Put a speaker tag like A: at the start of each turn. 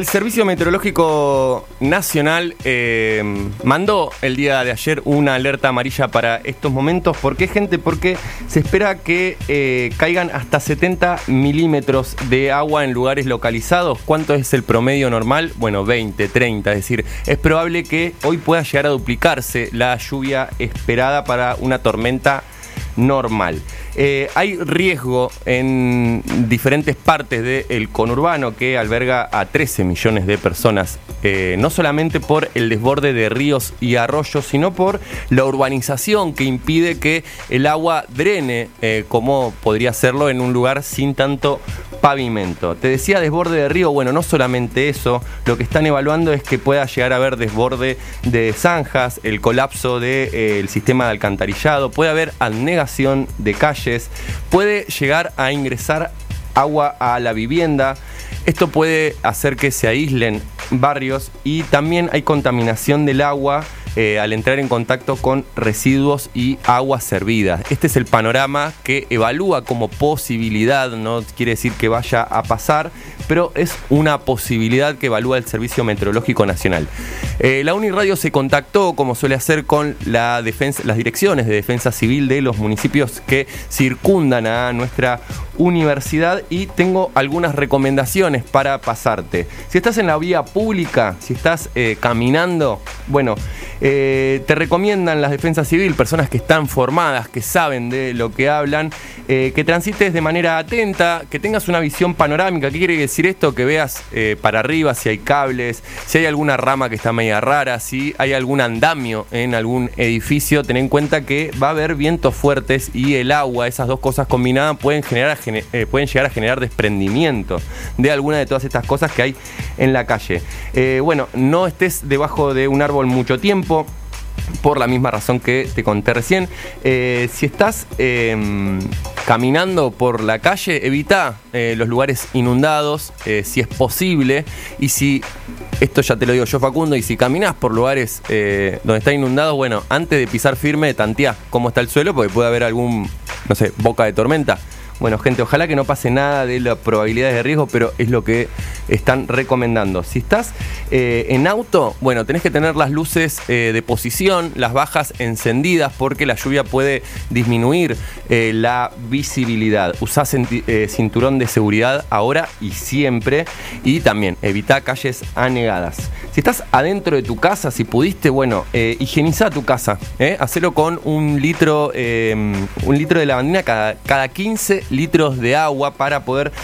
A: El Servicio Meteorológico Nacional mandó el día de ayer una alerta amarilla para estos momentos. ¿Por qué, gente? Porque se espera que caigan hasta 70 milímetros de agua en lugares localizados. ¿Cuánto es el promedio normal? Bueno, 20, 30. Es decir, es probable que hoy pueda llegar a duplicarse la lluvia esperada para una tormenta normal. Hay riesgo en diferentes partes del conurbano que alberga a 13 millones de personas, no solamente por el desborde de ríos y arroyos, sino por la urbanización que impide que el agua drene, como podría hacerlo en un lugar sin tanto pavimento. Te decía desborde de río, bueno, no solamente eso, lo que están evaluando es que pueda llegar a haber desborde de zanjas, el colapso del sistema de alcantarillado, puede haber anegación de calles, puede llegar a ingresar agua a la vivienda. Esto puede hacer que se aíslen barrios y también hay contaminación del agua al entrar en contacto con residuos y aguas servidas. Este es el panorama que evalúa como posibilidad, no quiere decir que vaya a pasar, pero es una posibilidad que evalúa el Servicio Meteorológico Nacional. La Uniradio se contactó, como suele hacer, con las direcciones de defensa civil de los municipios que circundan a nuestra universidad y tengo algunas recomendaciones para pasarte. Si estás en la vía pública, si estás caminando, bueno, te recomiendan las defensas civil, personas que están formadas, que saben de lo que hablan, que transites de manera atenta, que tengas una visión panorámica. ¿Qué quiere decir esto? Que veas para arriba si hay cables, si hay alguna rama que está media rara, si hay algún andamio en algún edificio. Ten en cuenta que va a haber vientos fuertes y el agua, esas dos cosas combinadas pueden llegar a generar desprendimiento de alguna de todas estas cosas que hay en la calle. Bueno, no estés debajo de un árbol mucho tiempo, por la misma razón que te conté recién. Si estás caminando por la calle, evita los lugares inundados, si es posible. Y si, esto ya te lo digo yo, Facundo, y si caminás por lugares donde está inundado, bueno, antes de pisar firme, tanteá cómo está el suelo, porque puede haber algún, no sé, boca de tormenta. Bueno, gente, ojalá que no pase nada de las probabilidades de riesgo, pero es lo que están recomendando. Si estás en auto, bueno, tenés que tener las luces de posición, las bajas encendidas, porque la lluvia puede disminuir la visibilidad. Usá cinturón de seguridad ahora y siempre, y también evitá calles anegadas. Si estás adentro de tu casa, si pudiste, bueno, higienizá tu casa, hacelo con un litro de lavandina cada 15 litros de agua para poder